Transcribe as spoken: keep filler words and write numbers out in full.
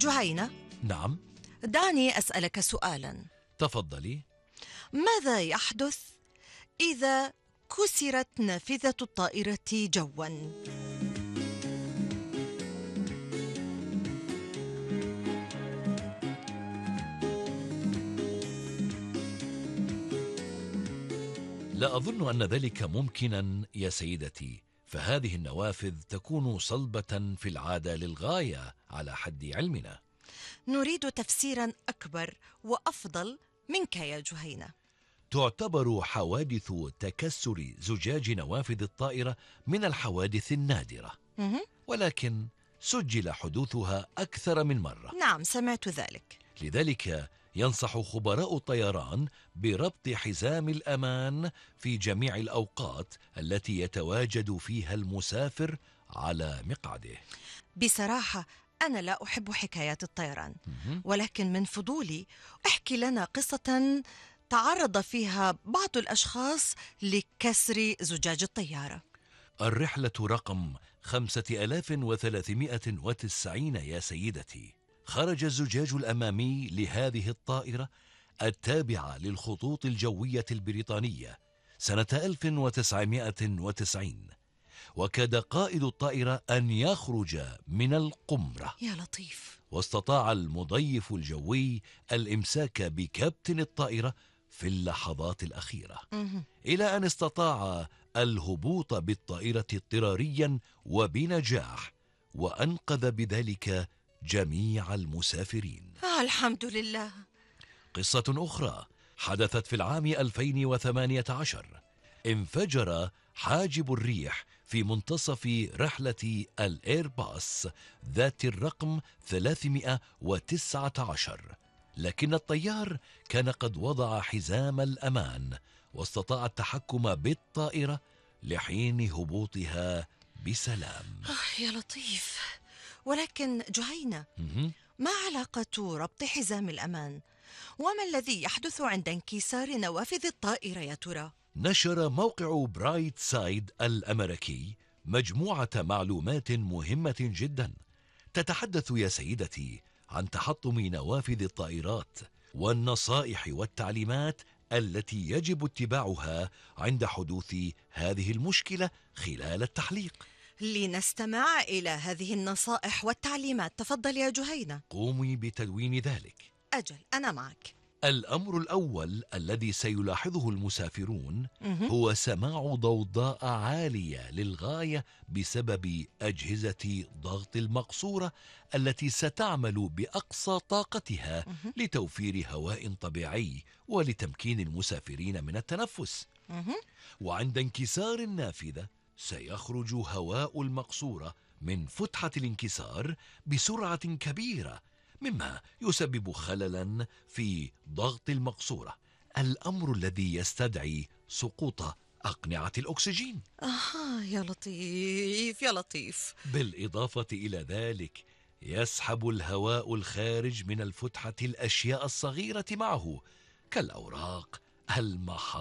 جهينة، نعم. دعني أسألك سؤالا. تفضلي. ماذا يحدث إذا كسرت نافذة الطائرة جوا؟ لا أظن أن ذلك ممكنا يا سيدتي، فهذه النوافذ تكون صلبة في العادة للغاية على حد علمنا. نريد تفسيرا أكبر وأفضل منك يا جهينة. تعتبر حوادث تكسر زجاج نوافذ الطائرة من الحوادث النادرة، ولكن سجل حدوثها أكثر من مرة. نعم، سمعت ذلك. لذلك ينصح خبراء الطيران بربط حزام الأمان في جميع الأوقات التي يتواجد فيها المسافر على مقعده. بصراحة أنا لا أحب حكايات الطيران، ولكن من فضولي احكي لنا قصة تعرض فيها بعض الأشخاص لكسر زجاج الطيارة. الرحلة رقم خمسة آلاف وثلاثمائة وتسعين يا سيدتي. خرج الزجاج الأمامي لهذه الطائرة التابعة للخطوط الجوية البريطانية سنة ألف وتسعمائة وتسعين، وكاد قائد الطائرة أن يخرج من القمرة. يا لطيف. واستطاع المضيف الجوي الإمساك بكابتن الطائرة في اللحظات الأخيرة، إلى أن استطاع الهبوط بالطائرة اضطراريا وبنجاح، وأنقذ بذلك جميع المسافرين. آه، الحمد لله. قصة أخرى حدثت في العام ألفين وثمانية عشر. انفجر حاجب الريح في منتصف رحلة الإيرباص ذات الرقم ثلاثمائة وتسعة عشر، لكن الطيار كان قد وضع حزام الأمان واستطاع التحكم بالطائرة لحين هبوطها بسلام. آه يا لطيف. ولكن جهينة، ما علاقة ربط حزام الأمان وما الذي يحدث عند انكسار نوافذ الطائرة يا ترى؟ نشر موقع برايت سايد الأمريكي مجموعة معلومات مهمة جدا تتحدث يا سيدتي عن تحطم نوافذ الطائرات والنصائح والتعليمات التي يجب اتباعها عند حدوث هذه المشكلة خلال التحليق. لنستمع إلى هذه النصائح والتعليمات. تفضل يا جهينة. قومي بتدوين ذلك. أجل، أنا معك. الأمر الأول الذي سيلاحظه المسافرون هو سماع ضوضاء عالية للغاية بسبب أجهزة ضغط المقصورة التي ستعمل بأقصى طاقتها لتوفير هواء طبيعي ولتمكين المسافرين من التنفس. وعند انكسار النافذة سيخرج هواء المقصورة من فتحة الانكسار بسرعة كبيرة، مما يسبب خللا في ضغط المقصورة، الأمر الذي يستدعي سقوط أقنعة الأكسجين. آه يا لطيف يا لطيف. بالإضافة إلى ذلك يسحب الهواء الخارج من الفتحة الأشياء الصغيرة معه كالأوراق، المحاضر